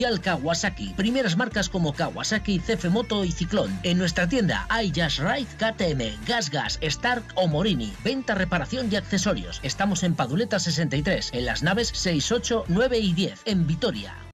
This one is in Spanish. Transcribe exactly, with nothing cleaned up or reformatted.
Kawasaki. Primeras marcas como Kawasaki, C F Moto y Ciclón. En nuestra tienda hay Just Ride, K T M, Gas Gas, Stark o Morini. Venta, reparación y accesorios. Estamos en Paduleta sesenta y tres, en las naves seis, ocho, nueve y diez, en Vitoria.